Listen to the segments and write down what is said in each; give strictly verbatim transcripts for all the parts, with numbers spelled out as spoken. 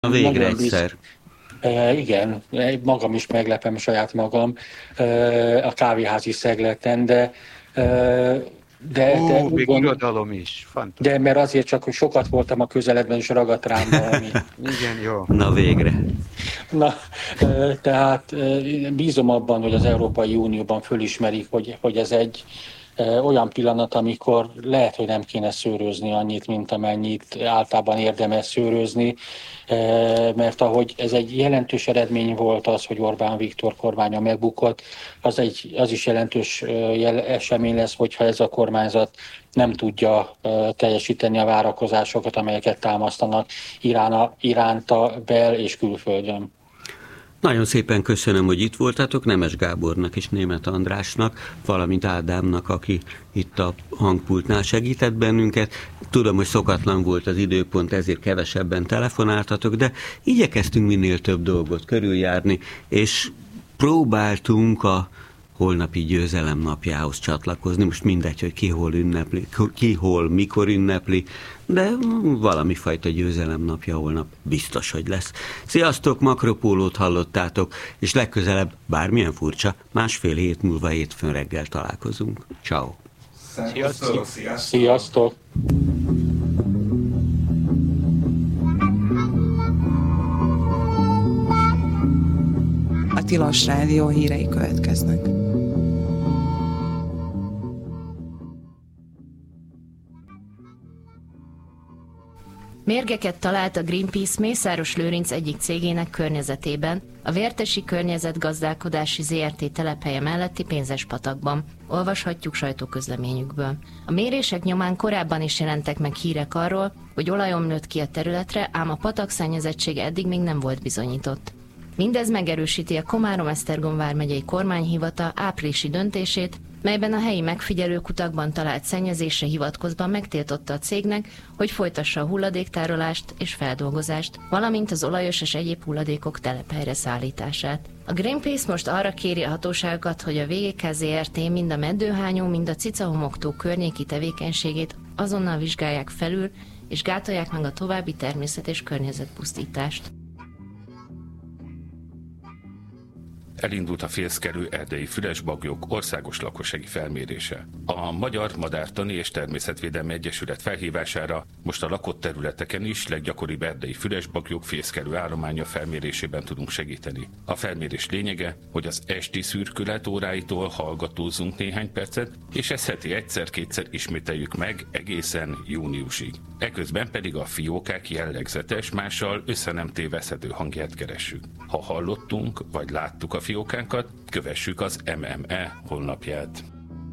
A végre egyszer. E, igen, magam is meglepem saját magam e, a kávéházi szegleten, de e, de, Ó, de, még gond, irodalom is. Fantasztikus. de mert azért csak, hogy sokat voltam a közeledben, és ragadt rám valami. Igen, jó. Na végre. Na, e, tehát e, bízom abban, hogy az Európai Unióban fölismerik, hogy, hogy ez egy olyan pillanat, amikor lehet, hogy nem kéne szőrözni annyit, mint amennyit általában érdemes szőrözni, mert ahogy ez egy jelentős eredmény volt az, hogy Orbán Viktor kormánya megbukott, az, egy, az is jelentős esemény lesz, hogyha ez a kormányzat nem tudja teljesíteni a várakozásokat, amelyeket támasztanak Irána, iránta bel- és külföldön. Nagyon szépen köszönöm, hogy itt voltatok, Nemes Gábornak és Németh Andrásnak, valamint Ádámnak, aki itt a hangpultnál segített bennünket. Tudom, hogy szokatlan volt az időpont, ezért kevesebben telefonáltatok, de igyekeztünk minél több dolgot körüljárni, és próbáltunk a holnapi győzelem napjához csatlakozni. Most mindegy, hogy ki hol ünnepli, ki hol, mikor ünnepli, de valami fajta győzelem napja holnap biztos, hogy lesz. Sziasztok, Makropólót hallottátok, és legközelebb, bármilyen furcsa, másfél hét múlva hétfőn reggel találkozunk. Ciao. Sziasztok! Sziasztok! A Tilos Rádió hírei következnek. Mérgeket talált a Greenpeace Mészáros Lőrinc egyik cégének környezetében, a Vértesi Környezetgazdálkodási zé er té telephelye melletti Pénzespatakban. Olvashatjuk sajtóközleményükből. A mérések nyomán korábban is jelentek meg hírek arról, hogy olajomlött ki a területre, ám a patakszennyezettség eddig még nem volt bizonyított. Mindez megerősíti a Komárom-Esztergom vármegyei kormányhivatal áprilisi döntését, melyben a helyi megfigyelőkutakban talált szennyezésre hivatkozva megtiltotta a cégnek, hogy folytassa a hulladéktárolást és feldolgozást, valamint az olajos és egyéb hulladékok telephelyre szállítását. A Greenpeace most arra kéri a hatóságokat, hogy a vé gé ká zé er té mind a Meddőhányó, mind a Cicahomoktó környéki tevékenységét azonnal vizsgálják felül, és gátolják meg a további természet- és környezetpusztítást. Elindult a fészkelő erdei füresbagyok országos lakossági felmérése. A Magyar Madártani és Természetvédelmi Egyesület felhívására most a lakott területeken is leggyakoribb erdei füresbagyok fészkelő állománya felmérésében tudunk segíteni. A felmérés lényege, hogy az esti szürkület óráitól hallgatózzunk néhány percet, és ezt heti egyszer-kétszer ismételjük meg egészen júniusig. Eközben pedig a fiókák jellegzetes, mással össze nem téveszthető hangját keressük. Ha hallottunk, vagy láttuk a fiókánkat, kövessük az em em e honlapját.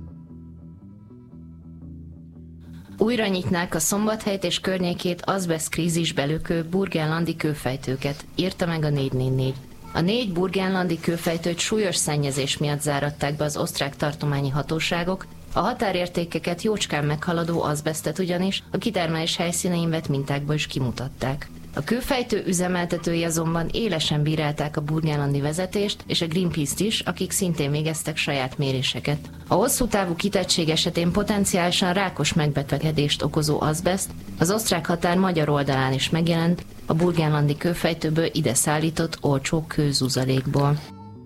Újra nyitnák a Szombathelyt és környékét azbeszt krízisbe lökő burgenlandi kőfejtőket, írta meg a négy négy négy. A négy burgenlandi kőfejtőt súlyos szennyezés miatt záratták be az osztrák tartományi hatóságok, a határértékeket jócskán meghaladó azbesztet ugyanis a kitermelés helyszínein vett mintákból is kimutatták. A kőfejtő üzemeltetői azonban élesen bírálták a burgenlandi vezetést és a Greenpeace-t is, akik szintén végeztek saját méréseket. A hosszú távú kitettség esetén potenciálisan rákos megbetegedést okozó azbeszt az osztrák határ magyar oldalán is megjelent, a burgenlandi kőfejtőből ide szállított olcsó kőzuzalékból.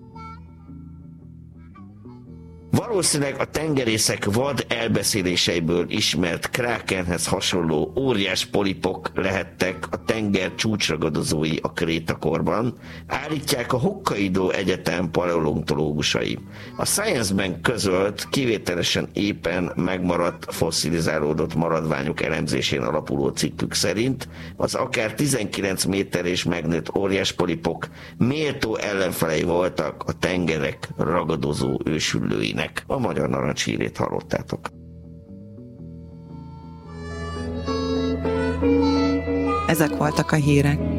Valószínűleg a tengerészek vad elbeszéléseiből ismert krákenhez hasonló óriás polipok lehettek a tenger csúcsragadozói a krétakorban, állítják a Hokkaido Egyetem paleontológusai. A Science-ben közölt, kivételesen éppen megmaradt fosszilizálódott maradványok elemzésén alapuló cikkük szerint az akár tizenkilenc méter és megnőtt óriás polipok méltó ellenfelei voltak a tengerek ragadozó ősüllőinek. A Magyar Narancs hírét hallottátok. Ezek voltak a hírek.